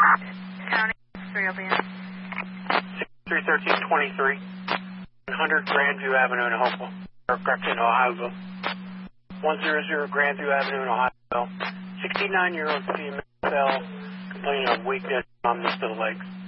County, 3 will be in. 31323, 100 Grandview Avenue in Hopewell, or correction, Ohioville. 100 Grandview Avenue in Ohioville. 69-year-old female complaining of weakness, numbness to the legs.